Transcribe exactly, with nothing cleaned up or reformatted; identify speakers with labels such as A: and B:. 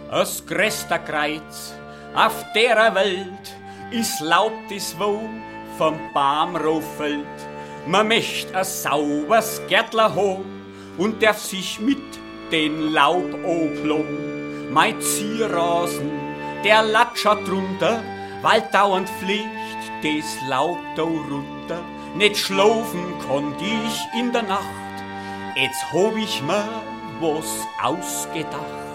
A: Das größte Kreuz auf der Welt ist Laub, das wo vom Baum ruffelt. Man möcht ein sauberes Gärtler haben und darf sich mit den Laub anpflücken. Mein Zierrasen, der latschert drunter, weil dauernd fliegt das Laub da runter. Nicht schlafen konnt ich in der Nacht, jetzt hab ich mir was ausgedacht.